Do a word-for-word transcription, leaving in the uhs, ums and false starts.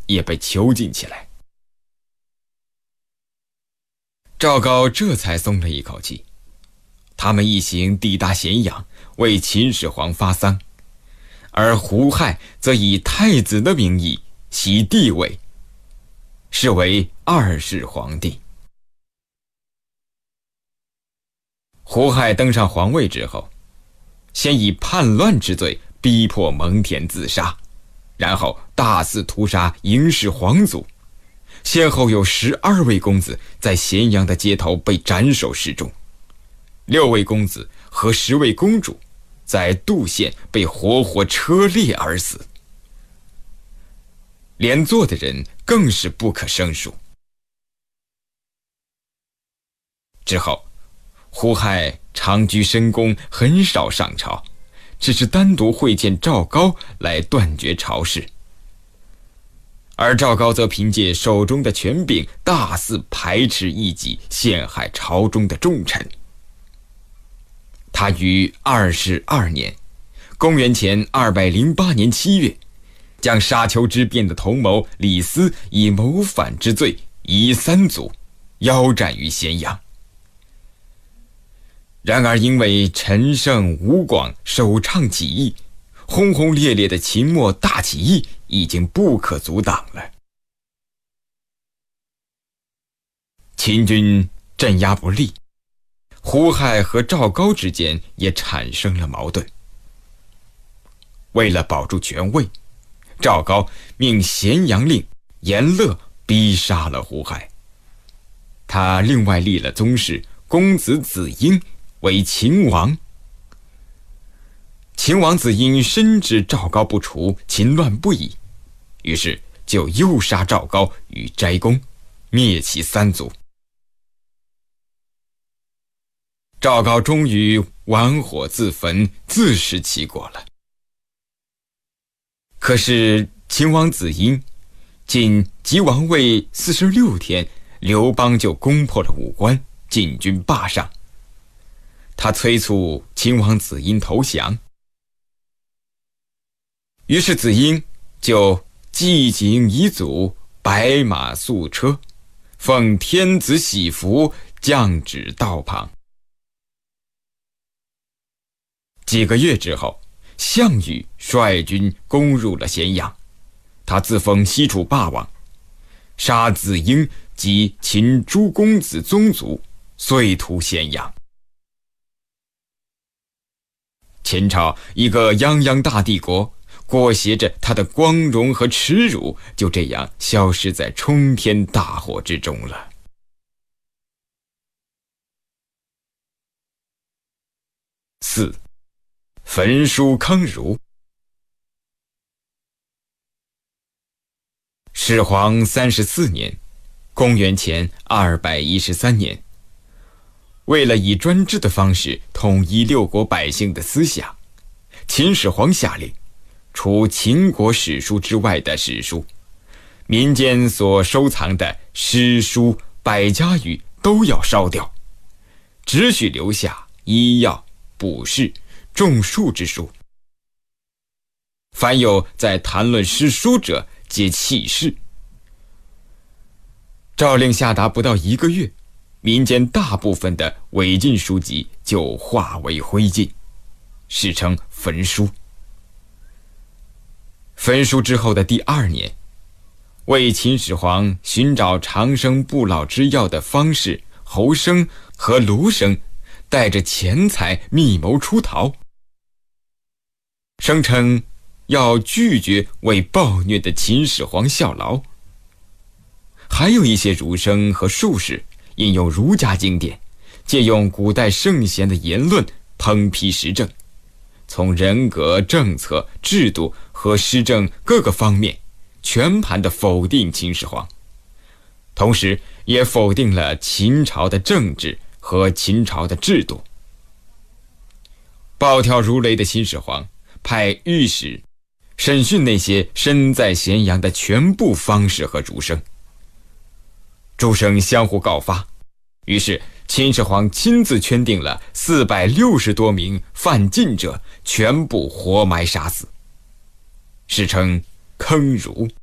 也被囚禁起来。赵高这才松了一口气。他们一行抵达咸阳，为秦始皇发丧，而胡亥则以太子的名义袭帝位，是为二世皇帝。胡亥登上皇位之后，先以叛乱之罪逼迫蒙恬自杀，然后大肆屠杀嬴氏皇族，先后有十二位公子在咸阳的街头被斩首示众，六位公子和十位公主在杜县被活活车裂而死，连坐的人更是不可胜数。之后，胡亥长居深宫，很少上朝，只是单独会见赵高来断绝朝事。而赵高则凭借手中的权柄，大肆排斥异己，陷害朝中的重臣。他于二世二年，公元前二百零八年七月，将沙丘之变的同谋李斯以谋反之罪夷三族，腰斩于咸阳。然而因为陈胜、吴广首倡起义，轰轰烈烈的秦末大起义已经不可阻挡了。秦军镇压不力，胡亥和赵高之间也产生了矛盾。为了保住权位，赵高命咸阳令严乐逼杀了胡亥。他另外立了宗室公子子婴为秦王。秦王子婴深知赵高不除，秦乱不已，于是就诱杀赵高于斋宫，灭其三族。赵高终于玩火自焚，自食其果了。可是秦王子婴仅即王位四十六天，刘邦就攻破了武关，进军霸上。他催促秦王子婴投降，于是子婴就祭景遗祖，白马素车，奉天子喜服，降旨道旁。几个月之后，项羽率军攻入了咸阳，他自封西楚霸王，杀子婴及秦诸公子宗族，遂屠咸阳。秦朝一个泱泱大帝国，裹挟着他的光荣和耻辱，就这样消失在冲天大火之中了。四，焚书坑儒。始皇三十四年，公元前二百一十三年，为了以专制的方式统一六国百姓的思想，秦始皇下令，除秦国史书之外的史书，民间所收藏的诗书、百家语都要烧掉，只许留下医药、卜筮、种树之书。凡有在谈论诗书者，皆弃市。诏令下达不到一个月，民间大部分的违禁书籍就化为灰烬，史称焚书。焚书之后的第二年，为秦始皇寻找长生不老之药的方士侯生和卢生带着钱财密谋出逃，声称要拒绝为暴虐的秦始皇效劳。还有一些儒生和术士引用儒家经典，借用古代圣贤的言论抨批时政，从人格、政策、制度和施政各个方面全盘地否定秦始皇，同时也否定了秦朝的政治和秦朝的制度。暴跳如雷的秦始皇派御史审讯那些身在咸阳的全部方士和儒生，诸生相互告发，于是秦始皇亲自圈定了四百六十多名犯禁者，全部活埋杀死，史称坑儒。